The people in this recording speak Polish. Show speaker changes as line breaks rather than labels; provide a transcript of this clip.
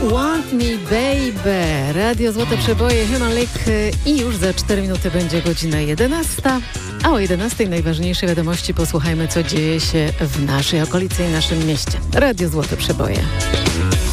Want Me Baby, Radio Złote Przeboje, Human League i już za 4 minuty będzie godzina 11, a o 11 najważniejsze wiadomości posłuchajmy, co dzieje się w naszej okolicy i naszym mieście. Radio Złote Przeboje.